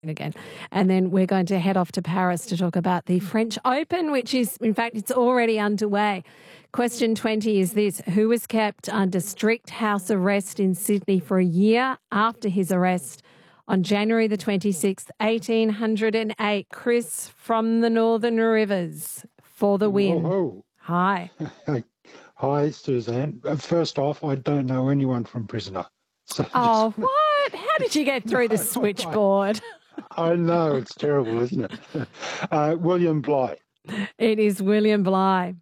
again. And then we're going to head off to Paris to talk about the French Open, which is, in fact, it's already underway. Question 20 is this: who was kept under strict house arrest in Sydney for a year after his arrest on January the 26th, 1808? Chris from the Northern Rivers for the win. Oh, Hi. hi, Suzanne. First off, I don't know anyone from Prisoner. So Oh, what? How did you get through the switchboard? I know, it's terrible, isn't it? William Bligh. It is William Bligh.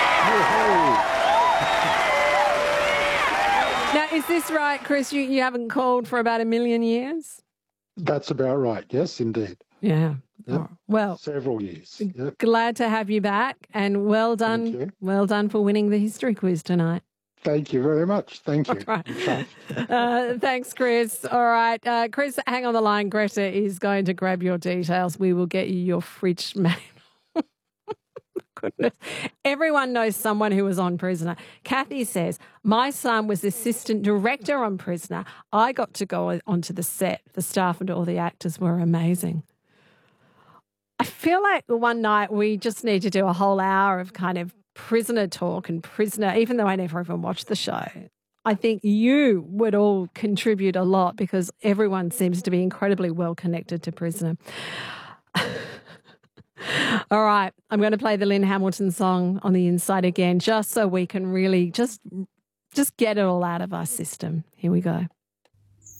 Now, is this right, Chris? You haven't called for about 1 million years? That's about right. Yes, indeed. Yeah. Yep. Oh, well, Several years. Yep. glad to have you back, and well done. Thank you. Well done for winning the history quiz tonight. Thank you very much. Thank you. Right. Thanks, Chris. All right. Chris, hang on the line. Greta is going to grab your details. We will get you your fridge manual. Goodness. Everyone knows someone who was on Prisoner. Kathy says, my son was assistant director on Prisoner. I got to go onto the set. The staff and all the actors were amazing. I feel like one night we just need to do a whole hour of kind of Prisoner talk and Prisoner, even though I never even watched the show. I think you would all contribute a lot because everyone seems to be incredibly well connected to Prisoner. All right, I'm going to play the Lynn Hamilton song on the inside again, just so we can really just get it all out of our system. Here we go.